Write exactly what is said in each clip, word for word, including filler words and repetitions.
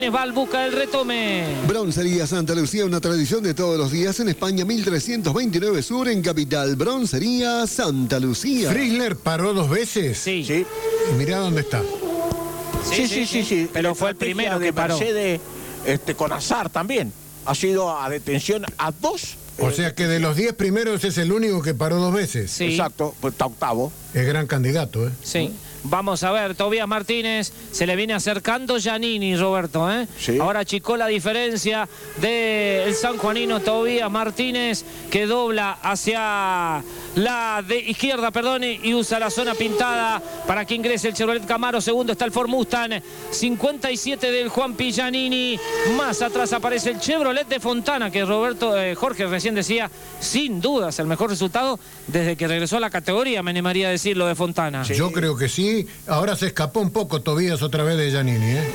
Va al busca del retome. Broncería Santa Lucía, una tradición de todos los días en España, mil trescientos veintinueve Sur, en Capital. Broncería Santa Lucía. ¿Frizzler paró dos veces? Sí. Sí. Y mirá dónde está. Sí, sí, sí, sí, sí. Pero fue el primero que paró. Mercedes, este, con azar también. Ha sido a detención a dos. O eh, sea que de los diez primeros es el único que paró dos veces. Sí. Exacto, pues está octavo. Es gran candidato, ¿eh? Sí. Vamos a ver, Tobías Martínez se le viene acercando Giannini, Roberto, ¿eh? Sí. Ahora achicó la diferencia del sanjuanino Tobías Martínez, que dobla hacia la de izquierda, perdón, y usa la zona pintada para que ingrese el Chevrolet Camaro. Segundo está el Ford Mustang, cincuenta y siete del Juan Giannini. Más atrás aparece el Chevrolet de Fontana, que Roberto, eh, Jorge recién decía, sin dudas el mejor resultado desde que regresó a la categoría, me animaría a decirlo, de Fontana. Sí. Yo creo que sí. Ahora se escapó un poco Tobías otra vez de Giannini, ¿eh?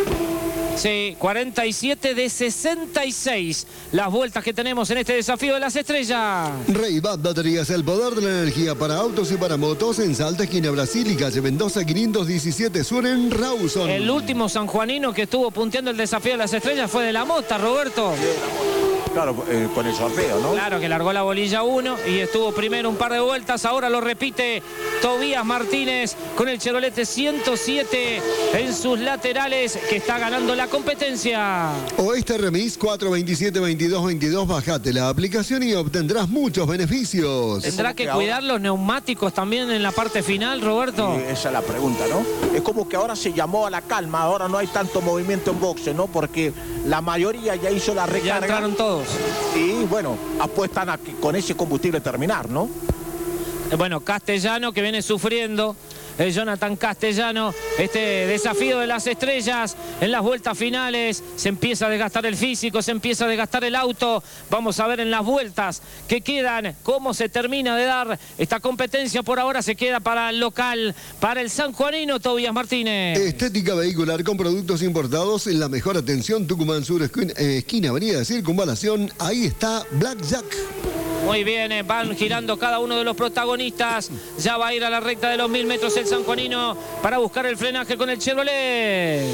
Sí, cuarenta y siete de sesenta y seis las vueltas que tenemos en este desafío de las estrellas. Ray-Ban Baterías, el poder de la energía para autos y para motos, en Salta, esquina Brasil y calle Mendoza quinientos diecisiete Sur, en Rawson. El último sanjuanino que estuvo punteando el desafío de las estrellas fue de la Mota, Roberto. Claro, eh, con el sorteo, ¿no? Claro, que largó la bolilla uno y estuvo primero un par de vueltas. Ahora lo repite Tobías Martínez con el Chevrolet ciento siete en sus laterales, que está ganando la competencia. Oeste Remis cuatro veintisiete veintidós veintidós. Bajate la aplicación y obtendrás muchos beneficios. ¿Tendrá que que cuidar ahora... los neumáticos también en la parte final, Roberto? Sí, esa es la pregunta, ¿no? Es como que ahora se llamó a la calma, ahora no hay tanto movimiento en boxe, ¿no? Porque la mayoría ya hizo la recarga. Ya entraron todos. Y bueno, apuestan a que con ese combustible terminar, ¿no? Bueno, Castellano, que viene sufriendo, el Jonathan Castellano, este desafío de las estrellas en las vueltas finales. Se empieza a desgastar el físico, se empieza a desgastar el auto. Vamos a ver en las vueltas que quedan cómo se termina de dar esta competencia. Por ahora se queda para el local, para el sanjuanino Tobías Martínez. Estética vehicular con productos importados en la mejor atención, Tucumán Sur, esquina, eh, esquina avenida de Circunvalación. Ahí está Black Jack. Muy bien, eh, van girando cada uno de los protagonistas. Ya va a ir a la recta de los mil metros el sanjuanino para buscar el frenaje con el Chevrolet.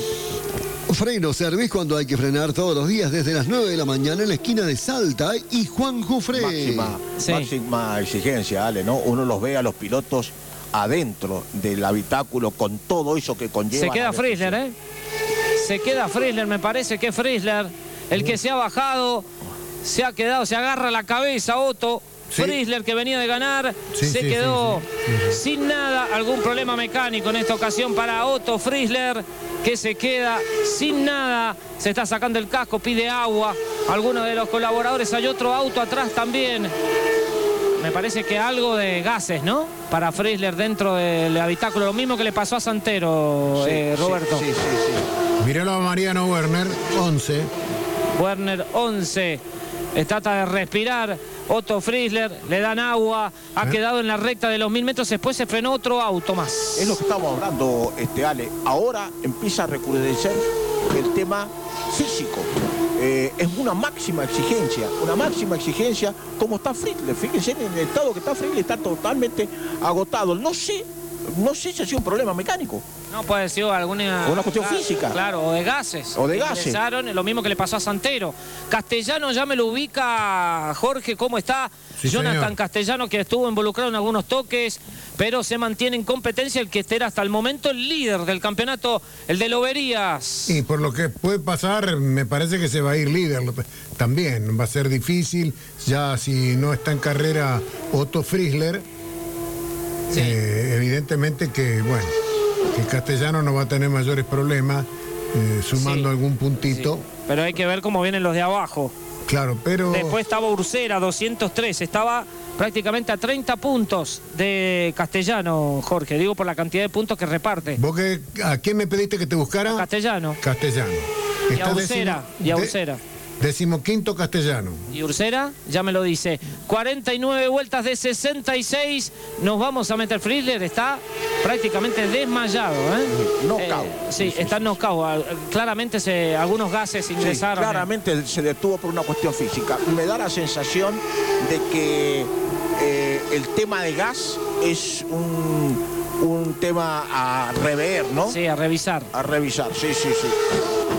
Freno Service, cuando hay que frenar todos los días desde las nueve de la mañana en la esquina de Salta y Juan Jufré. Máxima, Sí. máxima exigencia, Ale, ¿no? Uno los ve a los pilotos adentro del habitáculo con todo eso que conlleva. Se queda Frizzler, ¿eh? Se queda Frizzler, me parece que Frizzler, el que se ha bajado, se ha quedado, se agarra la cabeza, Otto. Sí. Frizzler, que venía de ganar, Sí, se sí, quedó sí, sí, sí. sin nada. Algún problema mecánico en esta ocasión para Otto Frizzler, que se queda sin nada. Se está sacando el casco, pide agua. Algunos de los colaboradores, hay otro auto atrás también. Me parece que algo de gases, ¿no? Para Frizzler dentro del habitáculo. Lo mismo que le pasó a Santero, Sí, eh, Roberto. Sí, sí, sí, sí. Míralo a Mariano Werner, once. Werner once. Trata de respirar. Otto Frizzler, le dan agua. Ha ¿Eh? quedado en la recta de los mil metros. Después se frenó otro auto más. Es lo que estamos hablando, este, Ale. Ahora empieza a recrudecer el tema físico. Eh, es una máxima exigencia, una máxima exigencia como está Frizzler. Fíjense en el estado que está Frizzler, está totalmente agotado. No sé, no sé si ha sido un problema mecánico. No, puede ser alguna... Una cuestión claro, física. Claro, o de gases. O de gases. Ingresaron, lo mismo que le pasó a Santero. Castellano ya me lo ubica, Jorge, ¿cómo está? Sí, Jonathan señor. Castellano, que estuvo involucrado en algunos toques, pero se mantiene en competencia el que era hasta el momento el líder del campeonato, el de Loberías. Y por lo que puede pasar, me parece que se va a ir líder. También va a ser difícil, ya si no está en carrera Otto Frizzler, Sí. eh, evidentemente que, bueno, que Castellano no va a tener mayores problemas, eh, sumando Sí, algún puntito. Sí. Pero hay que ver cómo vienen los de abajo. Claro, pero... Después estaba Ursera, doscientos tres. Estaba prácticamente a treinta puntos de Castellano, Jorge. Digo por la cantidad de puntos que reparte. ¿Vos qué, a quién me pediste que te buscara? Castellano. Castellano. Y a Está Ursera. décimo- Y a de- Ursera. Decimoquinto Castellano. Y Ursera, ya me lo dice. cuarenta y nueve vueltas de sesenta y seis. Nos vamos a meter. Frizzler está prácticamente desmayado, ¿eh? Knockout. Eh, sí, está knockout. Claramente se, algunos gases Sí, ingresaron. claramente se detuvo por una cuestión física. Me da la sensación de que eh, el tema de gas es un, un tema a rever, ¿no? Sí, a revisar. A revisar, sí, sí, sí.